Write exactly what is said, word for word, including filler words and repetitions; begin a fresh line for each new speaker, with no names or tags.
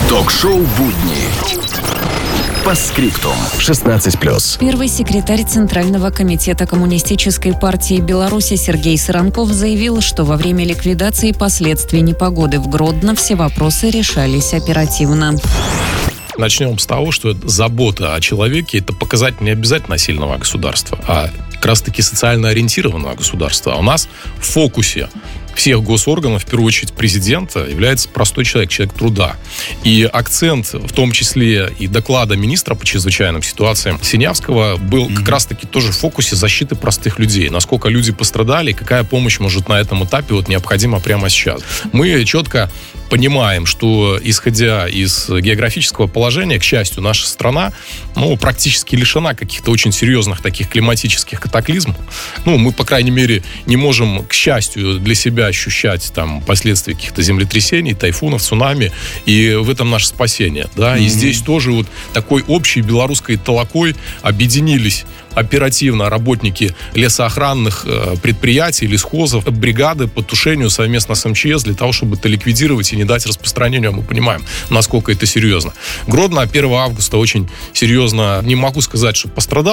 Ток-шоу «Будни». Постскриптум. шестнадцать плюс.
Первый секретарь Центрального комитета Коммунистической партии Беларуси Сергей Саранков заявил, что во время ликвидации последствий непогоды в Гродно все вопросы решались оперативно.
Начнем с того, что забота о человеке – это показатель не обязательно сильного государства, а как раз-таки социально ориентированного государства. А у нас в фокусе всех госорганов, в первую очередь президента, является простой человек, человек труда. И акцент, в том числе и доклада министра по чрезвычайным ситуациям Синявского, был mm-hmm. как раз-таки тоже в фокусе защиты простых людей. Насколько люди пострадали, какая помощь может на этом этапе вот необходима прямо сейчас. Мы четко понимаем, что, исходя из географического положения, к счастью, наша страна, ну, практически лишена каких-то очень серьезных таких климатических катаклизмов. Ну, мы, по крайней мере, не можем, к счастью, для себя ощущать там последствия каких-то землетрясений, тайфунов, цунами, и в этом наше спасение, да, mm-hmm. и здесь тоже вот такой общей белорусской толокой объединились оперативно работники лесоохранных э, предприятий, лесхозов, бригады по тушению совместно с эм че эс для того, чтобы это ликвидировать и не дать распространению. Мы понимаем, насколько это серьезно. Гродно первого августа очень серьезно, не могу сказать, что пострадал,